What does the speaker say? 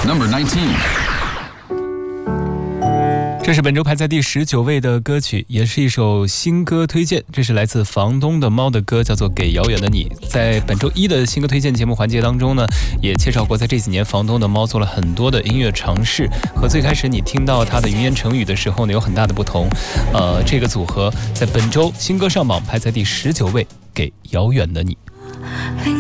Number 19。 这是本周排在第19位的歌曲，也是一首新歌推荐。这是来自房东的猫的歌，叫做《给遥远的你》。在本周一的新歌推荐节目环节当中呢，也介绍过，在这几年房东的猫做了很多的音乐尝试，和最开始你听到它的云言成语的时候呢有很大的不同。这个组合在本周新歌上榜排在第19位，《给遥远的你》。